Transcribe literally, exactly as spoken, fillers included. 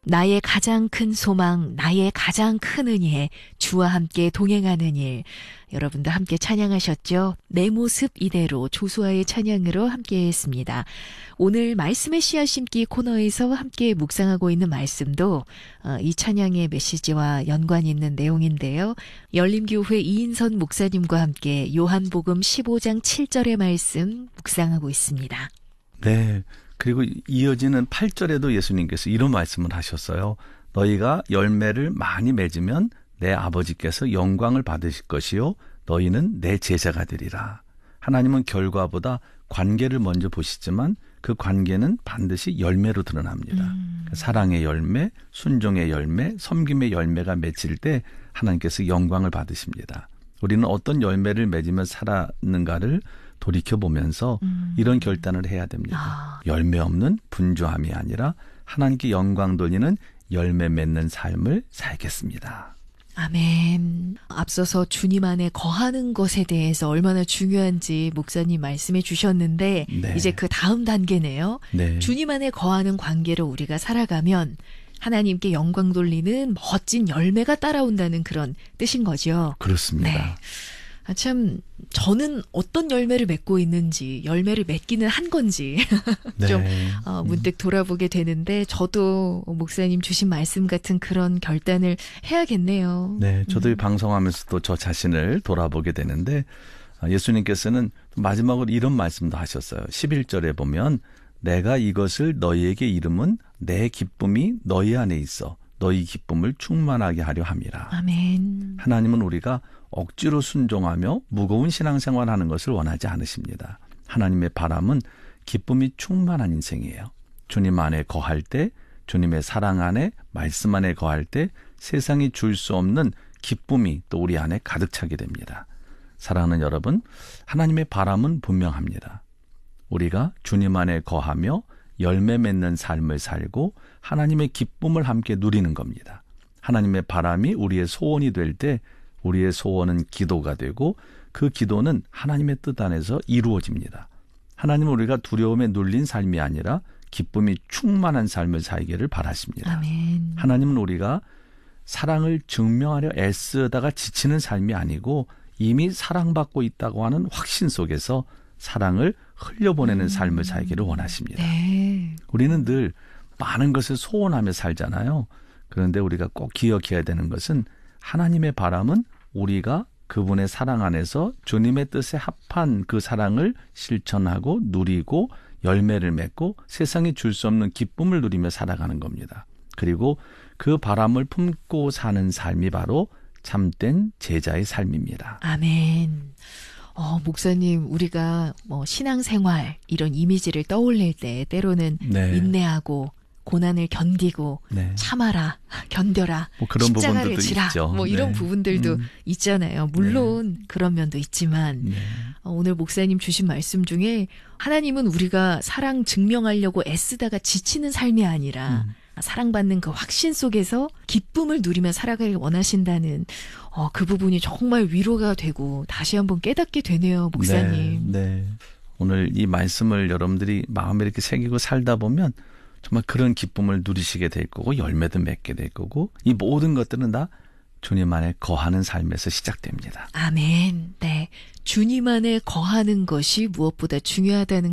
나의 가장 큰 소망, 나의 가장 큰 은혜, 주와 함께 동행하는 일. 여러분도 함께 찬양하셨죠? 내 모습 이대로 조수아의 찬양으로 함께했습니다. 오늘 말씀의 씨앗 심기 코너에서 함께 묵상하고 있는 말씀도 이 찬양의 메시지와 연관이 있는 내용인데요. 열림교회 이인선 목사님과 함께 요한복음 십오 장 칠 절의 말씀 묵상하고 있습니다. 네. 그리고 이어지는 팔 절에도 예수님께서 이런 말씀을 하셨어요. 너희가 열매를 많이 맺으면 내 아버지께서 영광을 받으실 것이요 너희는 내 제자가 되리라. 하나님은 결과보다 관계를 먼저 보시지만 그 관계는 반드시 열매로 드러납니다. 음. 사랑의 열매, 순종의 열매, 섬김의 열매가 맺힐 때 하나님께서 영광을 받으십니다. 우리는 어떤 열매를 맺으며 살았는가를 돌이켜보면서 음. 이런 결단을 해야 됩니다. 아. 열매 없는 분주함이 아니라 하나님께 영광 돌리는 열매 맺는 삶을 살겠습니다. 아멘. 앞서서 주님 안에 거하는 것에 대해서 얼마나 중요한지 목사님 말씀해 주셨는데 네. 이제 그 다음 단계네요. 네. 주님 안에 거하는 관계로 우리가 살아가면 하나님께 영광 돌리는 멋진 열매가 따라온다는 그런 뜻인 거죠. 그렇습니다. 네. 아, 참 저는 어떤 열매를 맺고 있는지 열매를 맺기는 한 건지 좀 네. 어, 문득 돌아보게 되는데 저도 목사님 주신 말씀 같은 그런 결단을 해야겠네요. 네, 저도 음. 이 방송하면서도 저 자신을 돌아보게 되는데 예수님께서는 마지막으로 이런 말씀도 하셨어요. 십일 절에 보면 내가 이것을 너희에게 이름은 내 기쁨이 너희 안에 있어 너희 기쁨을 충만하게 하려 함이라. 아멘. 하나님은 우리가 억지로 순종하며 무거운 신앙생활을 하는 것을 원하지 않으십니다. 하나님의 바람은 기쁨이 충만한 인생이에요. 주님 안에 거할 때, 주님의 사랑 안에, 말씀 안에 거할 때 세상이 줄 수 없는 기쁨이 또 우리 안에 가득 차게 됩니다. 사랑하는 여러분, 하나님의 바람은 분명합니다. 우리가 주님 안에 거하며 열매 맺는 삶을 살고 하나님의 기쁨을 함께 누리는 겁니다. 하나님의 바람이 우리의 소원이 될 때 우리의 소원은 기도가 되고 그 기도는 하나님의 뜻 안에서 이루어집니다. 하나님은 우리가 두려움에 눌린 삶이 아니라 기쁨이 충만한 삶을 살기를 바라십니다. 아멘. 하나님은 우리가 사랑을 증명하려 애쓰다가 지치는 삶이 아니고 이미 사랑받고 있다고 하는 확신 속에서 사랑을 흘려보내는 음. 삶을 살기를 원하십니다. 네. 우리는 늘 많은 것을 소원하며 살잖아요. 그런데 우리가 꼭 기억해야 되는 것은 하나님의 바람은 우리가 그분의 사랑 안에서 주님의 뜻에 합한 그 사랑을 실천하고 누리고 열매를 맺고 세상이 줄 수 없는 기쁨을 누리며 살아가는 겁니다. 그리고 그 바람을 품고 사는 삶이 바로 참된 제자의 삶입니다. 아멘. 어, 목사님, 우리가 뭐 신앙생활 이런 이미지를 떠올릴 때 때로는 네. 인내하고 고난을 견디고 네. 참아라, 견뎌라, 뭐 그런 십자가를 지라, 있죠. 뭐 이런 네. 부분들도 음. 있잖아요. 물론 네. 그런 면도 있지만 네. 어, 오늘 목사님 주신 말씀 중에 하나님은 우리가 사랑 증명하려고 애쓰다가 지치는 삶이 아니라 음. 사랑받는 그 확신 속에서 기쁨을 누리며 살아가길 원하신다는 어, 그 부분이 정말 위로가 되고 다시 한번 깨닫게 되네요, 목사님. 네, 네. 오늘 이 말씀을 여러분들이 마음에 이렇게 새기고 살다 보면 정말 그런 기쁨을 누리시게 될 거고 열매도 맺게 될 거고 이 모든 것들은 다 주님 안에 거하는 삶에서 시작됩니다. 아멘. 네, 주님 안에 거하는 것이 무엇보다 중요하다는